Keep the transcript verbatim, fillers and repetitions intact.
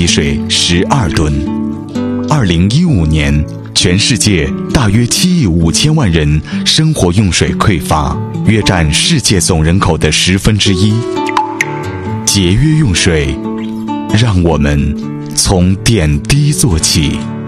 给水十二吨。二零一五年，全世界大约七亿五千万人生活用水匮乏，约占世界总人口的十分之一。节约用水，让我们从点滴做起。